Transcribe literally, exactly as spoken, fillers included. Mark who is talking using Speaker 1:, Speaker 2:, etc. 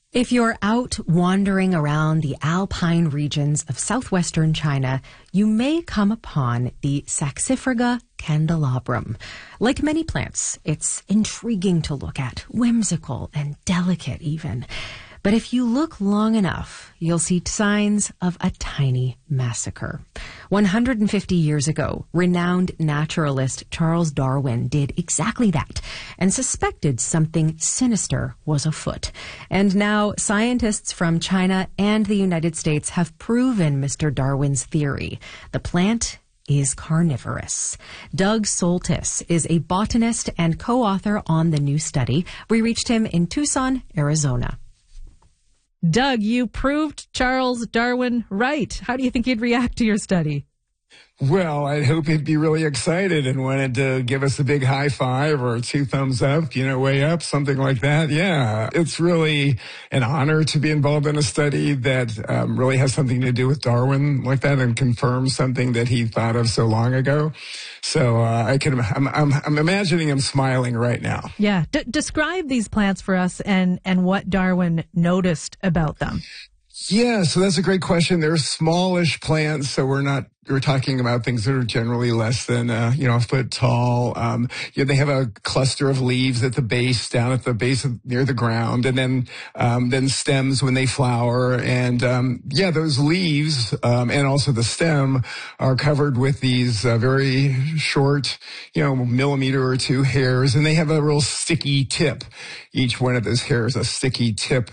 Speaker 1: If you're out wandering around the alpine regions of southwestern China, you may come upon the Saxifraga candelabrum. Like many plants, it's intriguing to look at, whimsical and delicate even. But if you look long enough, you'll see signs of a tiny massacre. one hundred fifty years ago, renowned naturalist Charles Darwin did exactly that and suspected something sinister was afoot. And now scientists from China and the United States have proven Mister Darwin's theory. The plant is carnivorous. Doug Soltis is a botanist and co-author on the new study. We reached him in Tucson, Arizona.
Speaker 2: Doug, you proved Charles Darwin right. How do you think he'd react to your study?
Speaker 3: Well, I hope he'd be really excited and wanted to give us a big high five or two thumbs up, you know, way up, something like that. Yeah, it's really an honor to be involved in a study that um, really has something to do with Darwin like that and confirms something that he thought of so long ago. So uh, I can, I'm, I'm, I'm imagining him smiling right now.
Speaker 2: Yeah, D- describe these plants for us and and what Darwin noticed about them.
Speaker 3: Yeah, so that's a great question. They're smallish plants, so we're not, we're talking about things that are generally less than, uh, you know, a foot tall. Um, you know, they have a cluster of leaves at the base, down at the base of, near the ground, and then, um, then stems when they flower. And, um, yeah, those leaves, um, and also the stem are covered with these, uh, very short, you know, millimeter or two hairs, and they have a real sticky tip. Each one of those hairs, a sticky tip.